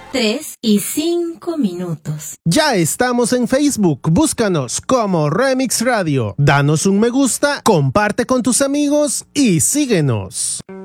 3 y 5 minutos. Ya estamos en Facebook, búscanos como Remix Radio. Danos un me gusta, comparte con tus amigos y síguenos.